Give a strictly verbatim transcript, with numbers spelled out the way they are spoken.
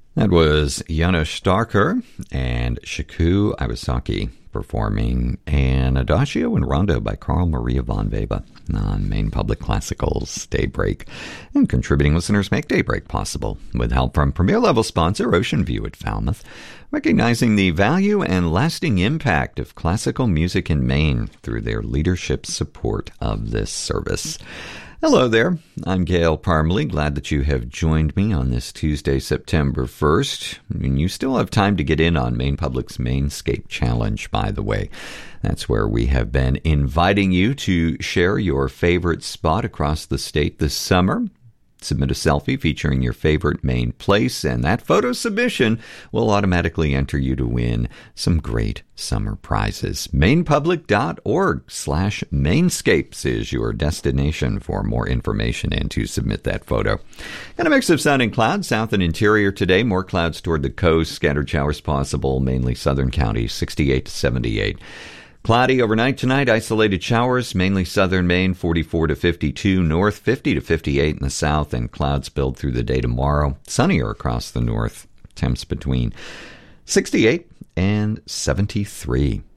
That was Janusz Starker and Shiku Iwasaki performing an Adagio and Rondo by Carl Maria von Weber on Maine Public Classical's Daybreak. And contributing listeners make Daybreak possible with help from premier-level sponsor Ocean View at Falmouth, recognizing the value and lasting impact of classical music in Maine through their leadership support of this service. Hello there, I'm Gail Parmalee. Glad that you have joined me on this Tuesday, September first. And you still have time to get in on Maine Public's Mainscape Challenge, by the way. That's where we have been inviting you to share your favorite spot across the state this summer. Submit a selfie featuring your favorite Maine place, and that photo submission will automatically enter you to win some great summer prizes. mainepublic.org slash mainscapes is your destination for more information and to submit that photo. And a mix of sun and clouds, south and interior today. More clouds toward the coast, scattered showers possible, mainly southern counties, sixty-eight to seventy-eight. Cloudy overnight tonight, isolated showers, mainly southern Maine, forty-four to fifty-two, north, fifty to fifty-eight in the south, and clouds build through the day tomorrow. Sunnier across the north, temps between sixty-eight and seventy-three.